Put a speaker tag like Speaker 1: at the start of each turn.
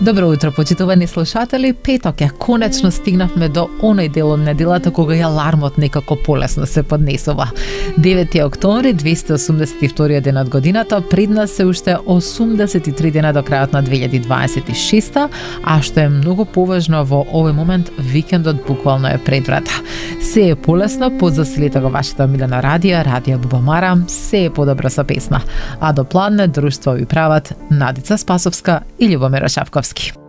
Speaker 1: Добро утро, почитувани слушатели. Петок е, конечно стигнавме до оној дел од неделата кога и алармот некако полесно се поднесува. 9 октомври, 282 ден од годината, пред нас се уште 83 дена до крајот на 2026, а што е многу поважно во овој момент, викендот буквално е пред врата. Се е полесно, подзасилете го вашето омилено радио, Радио Бубамара, се е подобро со песна. А до пладне друштво ви прават Надица Спасовска и Љубомир Шапковски.